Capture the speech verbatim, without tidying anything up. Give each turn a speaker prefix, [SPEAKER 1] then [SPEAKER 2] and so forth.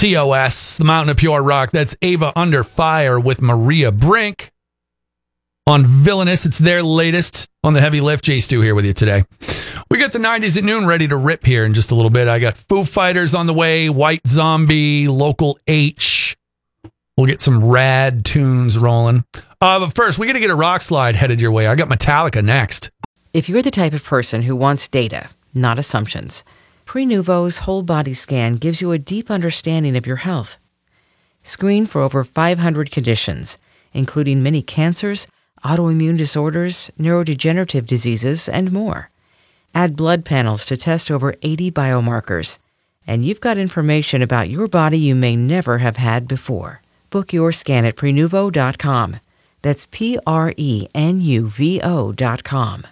[SPEAKER 1] T O S, the Mountain of Pure Rock. That's Ava Under Fire with Maria Brink. On Villainous, it's their latest on the heavy lift. Jay Stu here with you today. We got the nineties at noon ready to rip here in just a little bit. I got Foo Fighters on the way, White Zombie, Local H. We'll get some rad tunes rolling. Uh, but first, we got to get a rock slide headed your way. I got Metallica next.
[SPEAKER 2] If you're the type of person who wants data, not assumptions, Prenuvo's whole body scan gives you a deep understanding of your health. Screen for over five hundred conditions, including many cancers, autoimmune disorders, neurodegenerative diseases, and more. Add blood panels to test over eighty biomarkers, and you've got information about your body you may never have had before. Book your scan at Prenuvo dot com. That's P R E N U V O dot com.